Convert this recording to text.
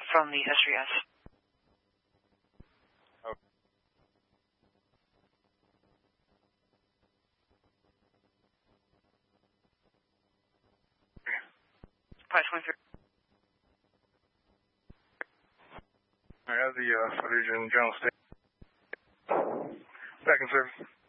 from the SGS. Okay. Pilot 23. I have the footage in general state. Back in service.